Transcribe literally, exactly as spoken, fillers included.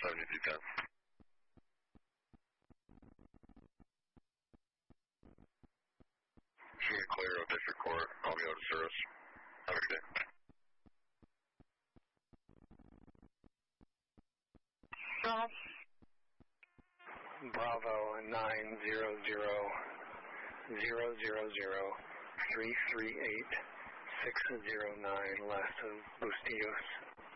seventy-two ten. Should get clear of District Court. I'll be out of service. Have a good day. Rob. Bravo nine zero zero zero zero zero three three eight six zero nine, last of Bustillos.